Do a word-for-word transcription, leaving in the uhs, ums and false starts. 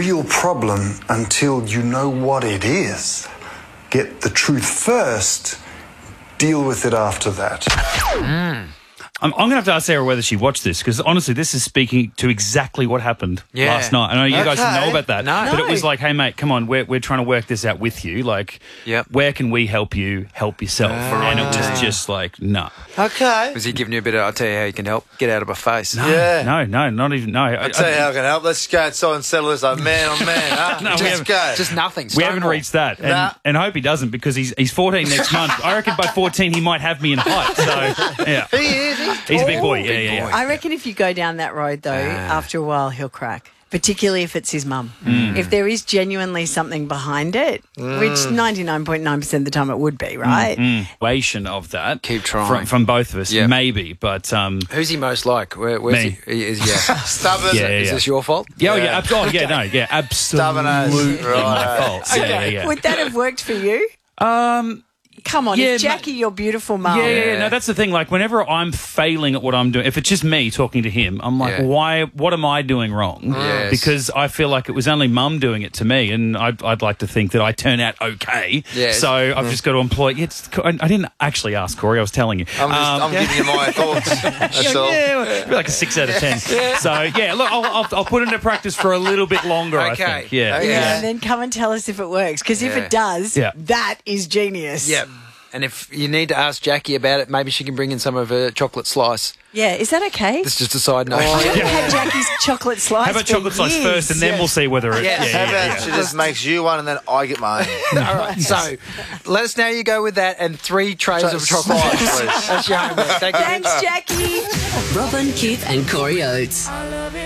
real problem until you know what it is. Get the truth first, deal with it after that. Mm. I'm, I'm going to have to ask Sarah whether she watched this, because honestly, this is speaking to exactly what happened Yeah. last night. I know you Okay. guys didn't know about that, No. but No. it was like, hey, mate, come on, we're, we're trying to work this out with you. Like, Yep. where can we help you help yourself? And it was just like, no. Okay. Was he giving you a bit of, I'll tell you how you can help? Get out of my face. No, Yeah. no, no, not even, no. I'll tell you how I can help. Let's go outside and settle this like man on man, huh? No, we Just haven't- go. Just nothing. We Stonewall. haven't reached that, and, Nah. and I hope he doesn't, because he's he's fourteen next month. I reckon by fourteen he might have me in height. So yeah, He is. He's, he's a big boy. Yeah, Big yeah, yeah. boy. I reckon if you go down that road, though, after a while, he'll crack. Particularly if it's his mum. If there is genuinely something behind it, which ninety-nine point nine percent of the time it would be, right? Continuation of that. Keep trying. from, from both of us, Yeah. maybe, but um, Who's he most like? Where, where's Me. he? he is, yeah. Stubborn. Yeah, Is yeah. this your fault? yeah, oh, yeah, Yeah. ab- oh, yeah, no, yeah, Stubborn as. absolutely Right. my fault. Yeah, yeah, yeah. Would that have worked for you? Um, Come on, Yeah, if Jackie, your beautiful mum. Yeah, yeah, yeah, no, that's the thing. Like, whenever I'm failing at what I'm doing, if it's just me talking to him, I'm like, Yeah. why? What am I doing wrong? Yes. Because I feel like it was only mum doing it to me, and I'd, I'd like to think that I turn out okay. Yes. So I've just got to employ. It's, I, I didn't actually ask Corey. I was telling you. I'm, just, Um, I'm yeah. giving you my thoughts. That's all. Yeah, it'd be like a six out of ten. So yeah, look, I'll, I'll, I'll put it into practice for a little bit longer. I Okay. think. Yeah. Okay. Yeah, Yeah. and then come and tell us if it works. Because if Yeah. it does, Yeah. that is genius. Yep. And if you need to ask Jackie about it, maybe she can bring in some of her chocolate slice. Yeah, is that okay? It's just a side note. I haven't had Jackie's chocolate slice. How about for chocolate slice years. first, and then we'll see whether it. Yeah. Yeah, How yeah, about yeah. she just makes you one and then I get mine? All right. So let us know how you go with that and three trays of chocolate Slice, slice. please. That's your homework. Thank you. Thanks, Jackie. Robin, Keith, and Corey Oates.